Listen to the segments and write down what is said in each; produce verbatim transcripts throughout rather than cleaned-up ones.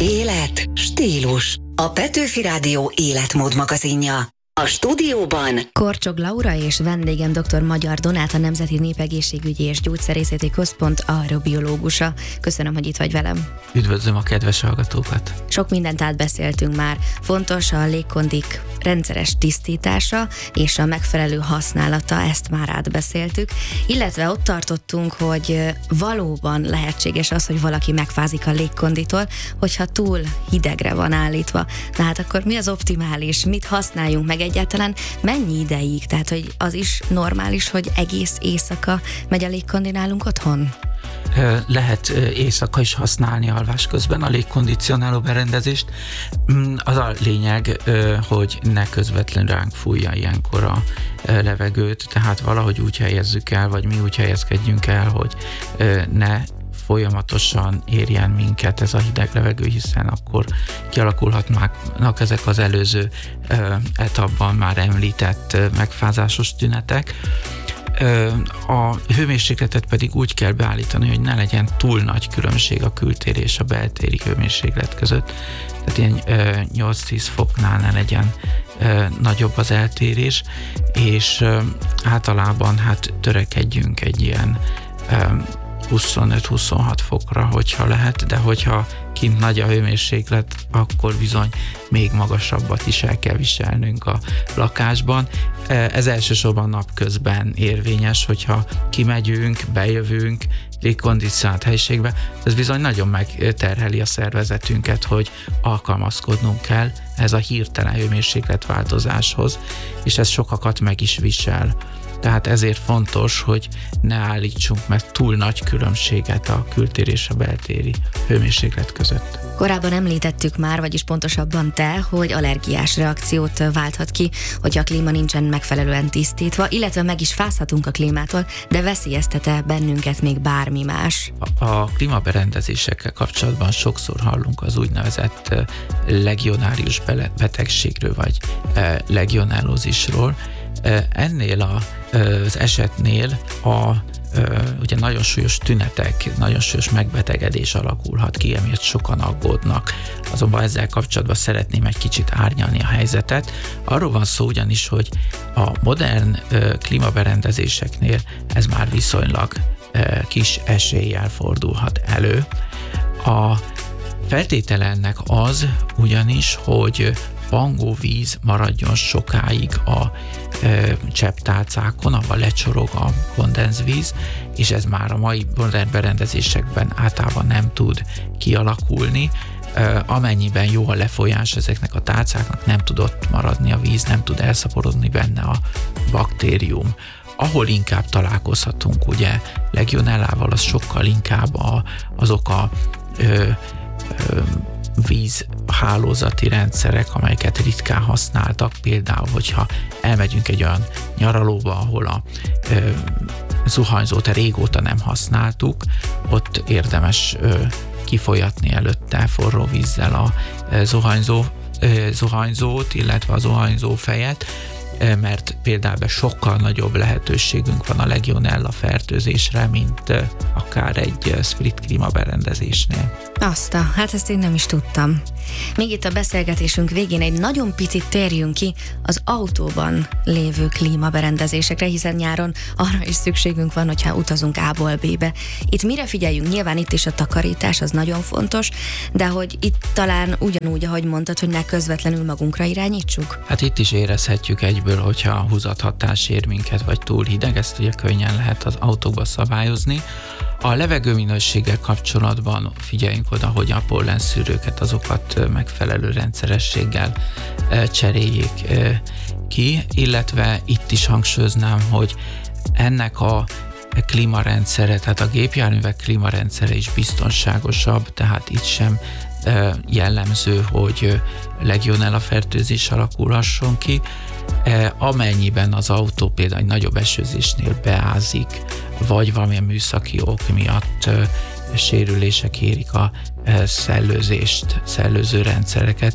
Élet, stílus. A Petőfi Rádió életmód magazinja. A stúdióban Korcsog Laura és vendégem dr. Magyar Donát, a Nemzeti Népegészségügyi és Gyógyszerészeti Központ aerobiológusa. Köszönöm, hogy itt vagy velem. Üdvözlöm a kedves hallgatókat! Sok mindent átbeszéltünk már. Fontos a légkondik rendszeres tisztítása és a megfelelő használata, ezt már átbeszéltük. Illetve ott tartottunk, hogy valóban lehetséges az, hogy valaki megfázik a légkonditól, hogyha túl hidegre van állítva. Na hát akkor mi az optimális? Mit használjunk meg egyáltalán? Mennyi ideig? Tehát, hogy az is normális, hogy egész éjszaka megy a légkondi nálunk otthon? Lehet éjszaka is használni alvás közben a légkondicionáló berendezést. Az a lényeg, hogy ne közvetlenül ránk fújja ilyenkor a levegőt, tehát valahogy úgy helyezzük el, vagy mi úgy helyezkedjünk el, hogy ne folyamatosan érjen minket ez a hideg levegő, hiszen akkor kialakulhatnak ezek az előző etapban már említett megfázásos tünetek. A hőmérsékletet pedig úgy kell beállítani, hogy ne legyen túl nagy különbség a kültéri és a beltéri hőmérséklet között. Tehát ilyen nyolc-tíz foknál ne legyen nagyobb az eltérés, és általában hát törekedjünk egy ilyen huszonöt-huszonhat fokra, hogyha lehet, de hogyha kint nagy a hőmérséklet, akkor bizony még magasabbat is el kell viselnünk a lakásban. Ez elsősorban napközben érvényes, hogyha kimegyünk, bejövünk légkondicionált helyiségbe, ez bizony nagyon megterheli a szervezetünket, hogy alkalmazkodnunk kell ez a hirtelen hőmérsékletváltozáshoz, és ez sokakat meg is visel. Tehát ezért fontos, hogy ne állítsunk meg túl nagy különbséget a kültéri és a beltéri hőmérséklet között. Korábban említettük már, vagyis pontosabban te, hogy allergiás reakciót válthat ki, hogyha a klíma nincsen megfelelően tisztítva, illetve meg is fázhatunk a klímától, de veszélyeztet-e bennünket még bármi más? A, a klímaberendezésekkel kapcsolatban sokszor hallunk az úgynevezett legionárius betegségről, vagy legionellózisról. Ennél a, az esetnél a ugye nagyon súlyos tünetek, nagyon súlyos megbetegedés alakulhat ki, emiatt sokan aggódnak. Azonban ezzel kapcsolatban szeretném egy kicsit árnyalni a helyzetet. Arról van szó ugyanis, hogy a modern klímaberendezéseknél ez már viszonylag kis eséllyel fordulhat elő. A feltétele ennek az ugyanis, hogy pangó víz maradjon sokáig a e, csepptálcákon, ahol lecsorog a kondenzvíz, és ez már a mai modern berendezésekben általában nem tud kialakulni. E, amennyiben jó a lefolyás ezeknek a tálcáknak, nem tud ott maradni a víz, nem tud elszaporodni benne a baktérium. Ahol inkább találkozhatunk ugye legionellával, az sokkal inkább a, azok a ö, ö, vízhálózati rendszerek, amelyeket ritkán használtak, például, hogyha elmegyünk egy olyan nyaralóba, ahol a ö, zuhanyzót régóta nem használtuk, ott érdemes ö, kifolyatni előtte forró vízzel a ö, zuhanyzó, ö, zuhanyzót, illetve a zuhanyzó fejet, mert például sokkal nagyobb lehetőségünk van a legionella fertőzésre, mint akár egy split klíma berendezésnél. Azt a, hát ezt én nem is tudtam. Még itt a beszélgetésünk végén egy nagyon picit térjünk ki az autóban lévő klímaberendezésekre, hiszen nyáron arra is szükségünk van, hogyha utazunk A-ból B-be. Itt mire figyeljünk? Nyilván itt is a takarítás, az nagyon fontos, de hogy itt talán ugyanúgy, ahogy mondtad, hogy ne közvetlenül magunkra irányítsuk? Hát itt is érezhetjük egyből, hogyha húzathatás ér minket, vagy túl hideg, ezt ugye könnyen lehet az autókba szabályozni. A levegőminőséggel kapcsolatban figyeljünk oda, hogy a pollenszűrőket, azokat megfelelő rendszerességgel cseréljék ki, illetve itt is hangsúlyoznám, hogy ennek a klímarendszere, tehát a gépjárművek klímarendszere is biztonságosabb, tehát itt sem jellemző, hogy legionella fertőzés alakulhasson ki. Amennyiben az autó például egy nagyobb esőzésnél beázik, vagy valamilyen műszaki ok miatt sérülések érik a szellőzést, szellőző rendszereket, akkor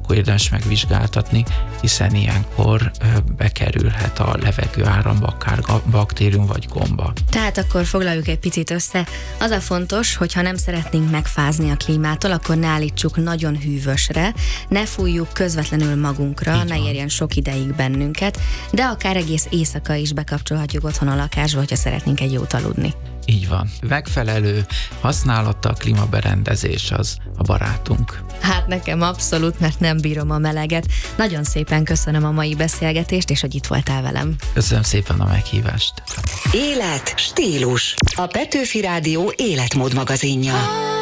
akkor érdemes megvizsgáltatni, hiszen ilyenkor bekerülhet a levegő áramba akár baktérium vagy gomba. Tehát akkor foglaljuk egy picit össze. Az a fontos, hogy ha nem szeretnénk megfázni a klímától, akkor ne állítsuk nagyon hűvösre, ne fújjuk közvetlenül magunkra, ne érjen sok ideig bennünket, de akár egész éjszaka is bekapcsolhatjuk otthon a lakásba, hogyha szeretnénk egy jót aludni. Így van. Megfelelő használata, a klímaberendezés az a barátunk. Hát nekem abszolút, mert nem bírom a meleget. Nagyon szépen köszönöm a mai beszélgetést, és hogy itt voltál velem. Köszönöm szépen a meghívást. Élet, stílus. A Petőfi Rádió életmód magazinja.